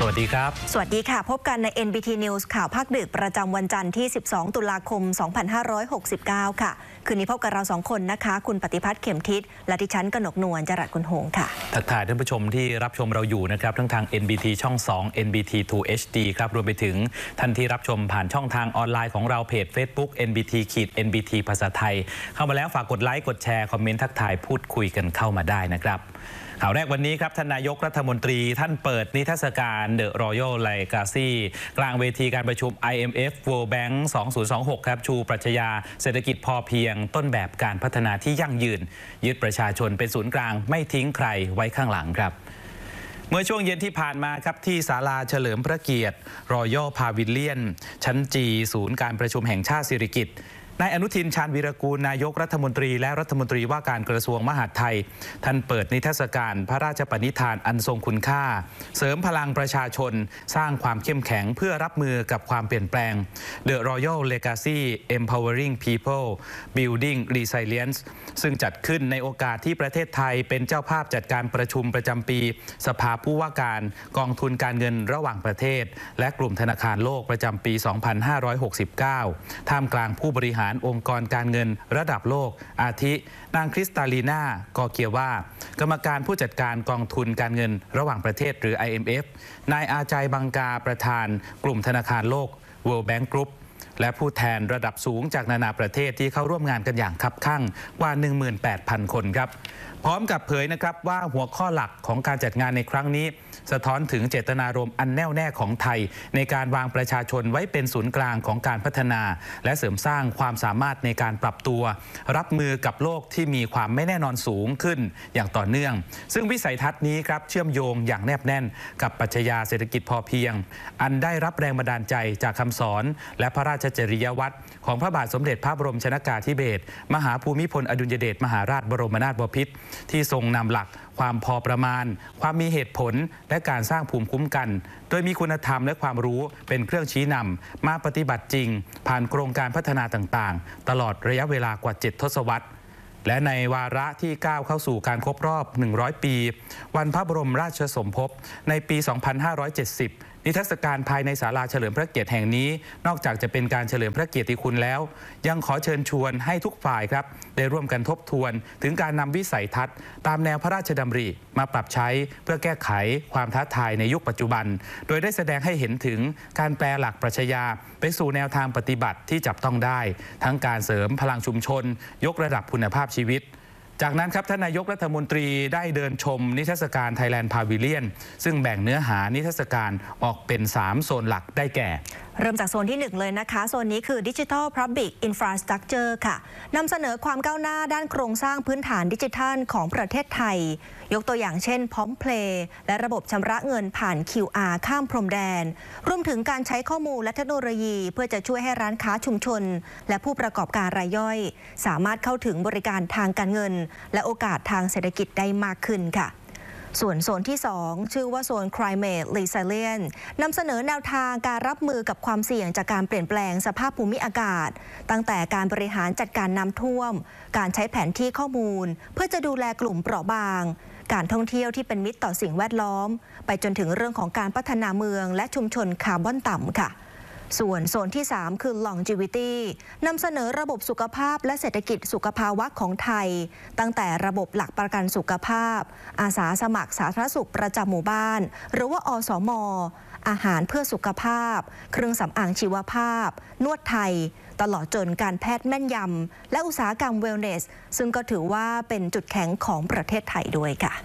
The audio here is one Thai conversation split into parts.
วัสดีครับสวัสดีค่ะพบกันใน NBT News ข่าวภาคดึกประจำวันจันทร์ที่ 12 ตุลาคม 2569 ค่ะคืนนี้พบกับเรา2คนนะคะคุณปฏิพัฒน์เข็มทิศและดิฉันกนกนวลจรัสกุลหงค่ะทักทายท่านผู้ชมที่รับชมเราอยู่นะครับทั้งทาง NBT ช่อง 2 NBT 2 HD ครับรวมไปถึงท่านที่รับชมผ่านช่องทางออนไลน์ของเราเพจ Facebook NBT ภาษาไทยเข้ามาแล้วฝากกดไลค์กดแชร์คอมเมนต์ทักทายพูดคุยกันเข้ามาได้นะครับข่าวแรกวันนี้ครับท่านนายกรัฐมนตรีท่านเปิดนิทรรศการ The Royal Legacy กลางเวทีการประชุม IMF World Bank 2026 ครับชูปรัชญาเศรษฐกิจพอเพียงต้นแบบการพัฒนาที่ยั่งยืนยึดประชาชนเป็นศูนย์กลางไม่ทิ้งใครไว้ข้างหลังครับเมื่อช่วงเย็นที่ผ่านมาครับที่ศาลาเฉลิมพระเกียรติ Royal Pavilion ชั้นจีศูนย์การประชุมแห่งชาติสิริกิติ์นายอนุทินชาญวีรกูลนายกรัฐมนตรีและรัฐมนตรีว่าการกระทรวงมหาดไทยท่านเปิดนิทรรศการพระราชปณิธานอันทรงคุณค่าเสริมพลังประชาชนสร้างความเข้มแข็งเพื่อรับมือกับความเปลี่ยนแปลง The Royal Legacy Empowering People Building Resilience ซึ่งจัดขึ้นในโอกาสที่ประเทศไทยเป็นเจ้าภาพจัดการประชุมประจำปีสภาผู้ว่าการกองทุนการเงินระหว่างประเทศและกลุ่มธนาคารโลกประจำปี 2569 ท่ามกลางผู้บริหารองค์กรการเงินระดับโลกอาทินางคริสตาลีนากอเกียวว่ากรรมการผู้จัดการกองทุนการเงินระหว่างประเทศหรือ IMF นายอาจัยบังกาประธานกลุ่มธนาคารโลก World Bank Group และผู้แทนระดับสูงจากนานาประเทศที่เข้าร่วมงานกันอย่างคับคั่งกว่า 18,000 คนครับพร้อมกับเผยนะครับว่าหัวข้อหลักของการจัดงานในครั้งนี้สะท้อนถึงเจตนารมณ์อันแน่วแน่ของไทยในการวางประชาชนไว้เป็นศูนย์กลางของการพัฒนาและเสริมสร้างความสามารถในการปรับตัวรับมือกับโลกที่มีความไม่แน่นอนสูงขึ้นอย่างต่อเนื่องซึ่งวิสัยทัศน์นี้ครับเชื่อมโยงอย่างแนบแน่นกับปรัชญาเศรษฐกิจพอเพียงอันได้รับแรงบันดาลใจจากคำสอนและพระราชจริยวัตรของพระบาทสมเด็จพระบรมชนกาธิเบศรมหาภูมิพลอดุลยเดชมหาราชบรมนาถบพิตรที่ทรงนำหลักความพอประมาณความมีเหตุผลและการสร้างภูมิคุ้มกันโดยมีคุณธรรมและความรู้เป็นเครื่องชี้นำมาปฏิบัติจริงผ่านโครงการพัฒนาต่างๆตลอดระยะเวลากว่า 7 ทศวรรษและในวาระที่ก้าวเข้าสู่การครบรอบ 100 ปีวันพระบรมราชสมภพในปี 2570นิทรรศการภายในศาลาเฉลิมพระเกียรติแห่งนี้นอกจากจะเป็นการเฉลิมพระเกียรติคุณแล้วยังขอเชิญชวนให้ทุกฝ่ายครับได้ร่วมกันทบทวนถึงการนำวิสัยทัศน์ตามแนวพระราชดำริมาปรับใช้เพื่อแก้ไขความท้าทายในยุคปัจจุบันโดยได้แสดงให้เห็นถึงการแปลหลักปรัชญาไปสู่แนวทางปฏิบัติที่จับต้องได้ทั้งการเสริมพลังชุมชนยกระดับคุณภาพชีวิตจากนั้นครับท่านนายกรัฐมนตรีได้เดินชมนิทรรศการ Thailand Pavilion ซึ่งแบ่งเนื้อหานิทรรศการออกเป็น3โซนหลักได้แก่เริ่มจากโซนที่1เลยนะคะโซนนี้คือ Digital Public Infrastructure ค่ะนำเสนอความก้าวหน้าด้านโครงสร้างพื้นฐานดิจิทัลของประเทศไทยยกตัวอย่างเช่นพร้อมเพลย์และระบบชำระเงินผ่าน QR ข้ามพรมแดนรวมถึงการใช้ข้อมูลและเทคโนโลยีเพื่อจะช่วยให้ร้านค้าชุมชนและผู้ประกอบการรายย่อยสามารถเข้าถึงบริการทางการเงินและโอกาสทางเศรษฐกิจได้มากขึ้นค่ะส่วนโซนที่2ชื่อว่าโซน Climate Resilience นำเสนอแนวทางการรับมือกับความเสี่ยงจากการเปลี่ยนแปลงสภาพภูมิอากาศตั้งแต่การบริหารจัดการน้ำท่วมการใช้แผนที่ข้อมูลเพื่อจะดูแลกลุ่มเปราะบางการท่องเที่ยวที่เป็นมิตรต่อสิ่งแวดล้อมไปจนถึงเรื่องของการพัฒนาเมืองและชุมชนคาร์บอนต่ำค่ะส่วนโซนที่3คือ Longevity นำเสนอระบบสุขภาพและเศรษฐกิจสุขภาวะของไทยตั้งแต่ระบบหลักประกันสุขภาพอาสาสมัครสาธารณสุขประจำหมู่บ้านหรือว่าอสม.อาหารเพื่อสุขภาพเครื่องสำอางชีวภาพนวดไทยตลอดจนการแพทย์แม่นยำและอุตสาหกรรมเวลเนสซึ่งก็ถือว่าเป็นจุดแข็งของประเทศไทยด้วยค่ะ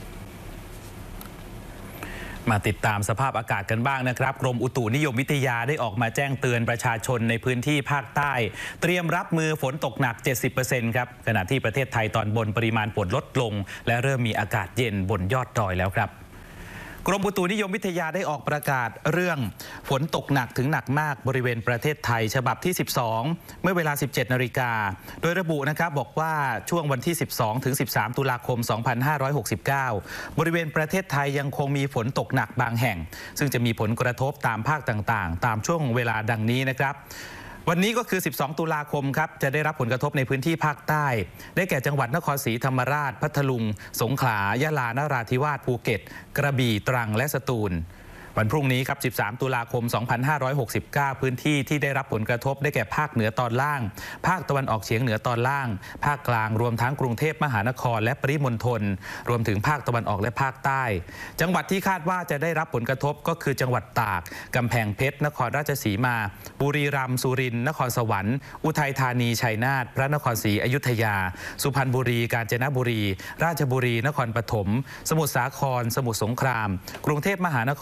มาติดตามสภาพอากาศกันบ้างนะครับกรมอุตุนิยมวิทยาได้ออกมาแจ้งเตือนประชาชนในพื้นที่ภาคใต้เตรียมรับมือฝนตกหนัก 70% ครับขณะที่ประเทศไทยตอนบนปริมาณฝนลดลงและเริ่มมีอากาศเย็นบนยอดดอยแล้วครับกรมอุตุนิยมวิทยาได้ออกประกาศเรื่องฝนตกหนักถึงหนักมากบริเวณประเทศไทยฉบับที่ 12 เมื่อเวลา 17 นาฬิกาโดยระบุนะครับบอกว่าช่วงวันที่ 12 ถึง 13 ตุลาคม 2569 บริเวณประเทศไทยยังคงมีฝนตกหนักบางแห่งซึ่งจะมีผลกระทบตามภาคต่างๆตามช่วงเวลาดังนี้นะครับ วันนี้ก็คือ 12 ตุลาคมครับจะได้รับผลกระทบในพื้นที่ภาคใต้ได้แก่จังหวัดนครศรีธรรมราชพัทลุงสงขลายะลานราธิวาสภูเก็ตกระบี่ตรังและสตูลวันพรุ่งนี้ครับ13 ตุลาคม 2569 พื้นที่ที่ได้รับผลกระทบได้แก่ภาคเหนือตอนล่างภาคตะวันออกเฉียงเหนือตอนล่างภาคกลางรวมทั้งกรุงเทพมหานครและปริมณฑลรวมถึงภาคตะวันออกและภาคใต้จังหวัดที่คาดว่าจะได้รับผลกระทบก็คือจังหวัดตากกำแพงเพชรนครราชสีมาบุรีรัมย์สุรินทร์นครสวรรค์อุทัยธานีชัยนาทพระนครศรีอยุธยาสุพรรณบุรีกาญจนบุรีราชบุรีนครปฐมสมุทรสาครสมุทรสงครามกรุงเทพมหานคร